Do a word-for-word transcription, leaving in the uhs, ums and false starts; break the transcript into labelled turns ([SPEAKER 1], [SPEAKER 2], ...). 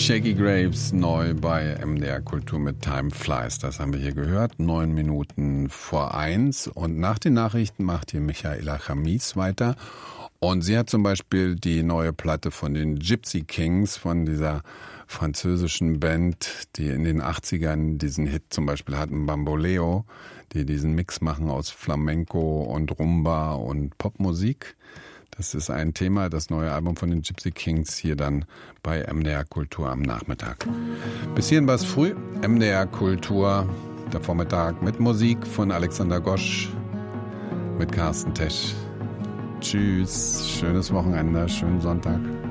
[SPEAKER 1] Shaggy Graves neu bei M D R Kultur mit Time Flies. Das haben wir hier gehört. Neun Minuten vor eins. Und nach den Nachrichten macht hier Michaela Chamis weiter. Und sie hat zum Beispiel die neue Platte von den Gypsy Kings, von dieser französischen Band, die in den achtzigern diesen Hit zum Beispiel hatten, Bamboleo, die diesen Mix machen aus Flamenco und Rumba und Popmusik. Das ist ein Thema, das neue Album von den Gypsy Kings hier dann bei M D R Kultur am Nachmittag. Bis hierhin war es früh. M D R Kultur, der Vormittag mit Musik von Alexander Gosch, mit Carsten Tesch. Tschüss, schönes Wochenende, schönen Sonntag.